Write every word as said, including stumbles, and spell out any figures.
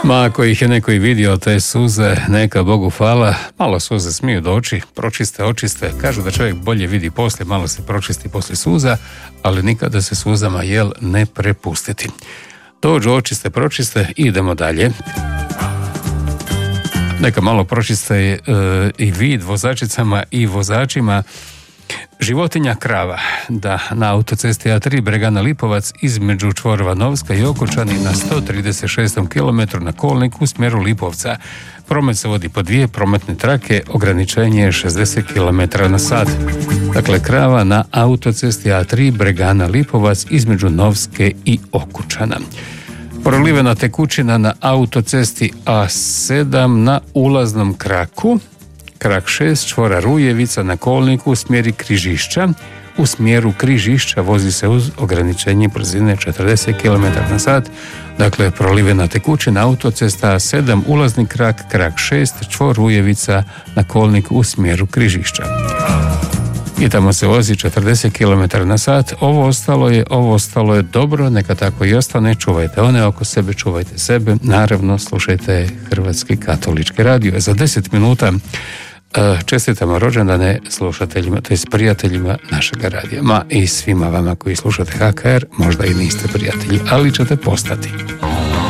Ma ako ih je neko i vidio, te suze, neka Bogu hvala, malo suze smiju doći, pročiste, očiste, kažu da čovjek bolje vidi poslije, malo se pročisti poslije suza, ali nikada se suzama jel ne prepustiti. Dođu, očiste, pročiste i idemo dalje. Neka malo pročiste e, i vid vozačicama i vozačima. Životinja krava, da, na autocesti A tri Bregana Lipovac između čvorova Novska i Okučani na sto trideset šestom kilometru na kolniku u smjeru Lipovca. Promet se vodi po dvije prometne trake, ograničenje je šezdeset kilometara na sat. Dakle, krava na autocesti A tri Bregana Lipovac između Novske i Okučana. Prolivena tekućina na autocesti A sedam na ulaznom kraku, krak šest, čvora Rujevica na kolniku u smjeri Križišća. U smjeru Križišća vozi se uz ograničenje brzine četrdeset kilometara na sat. Dakle, prolivena tekućina, autocesta A sedam, ulazni krak, krak šest, čvor Rujevica na kolniku u smjeru Križišća. I tamo se vozi četrdeset kilometara na sat. Ovo ostalo je, ovo ostalo je dobro, neka tako i ostane. Čuvajte one oko sebe, čuvajte sebe. Naravno, slušajte Hrvatski katolički radio. Za deset minuta čestitamo rođendane slušateljima, to je prijateljima našega radija. Ma i svima vama koji slušate H K R, možda i niste prijatelji, ali ćete postati.